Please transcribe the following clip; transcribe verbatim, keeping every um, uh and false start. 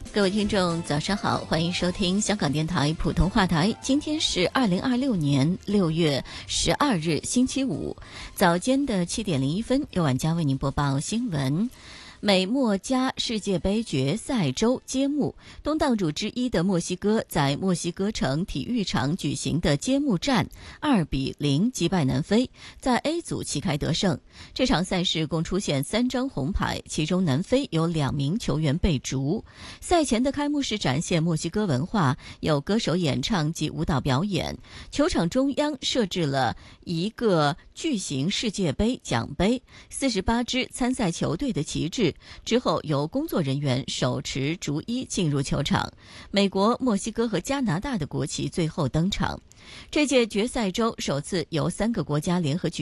各位听众早上好，欢迎收听香港电台普通话台。今天是二零二六年六月十二日星期五，早间的七点零一分，由晚家为您播报新闻。美墨加世界杯决赛周揭幕，东道主之一的墨西哥在墨西哥城体育场举行的揭幕战二比零击败南非，在 A 组旗开得胜。这场赛事共出现三张红牌，其中南非有两名球员被逐。赛前的开幕式展现墨西哥文化，有歌手演唱及舞蹈表演。球场中央设置了一个巨型世界杯奖杯，四十八支参赛球队的旗帜。之后由工作人员手持竹衣进入球场，美国、墨西哥和加拿大的国旗最后登场。这届决赛周首次由三个国家联合举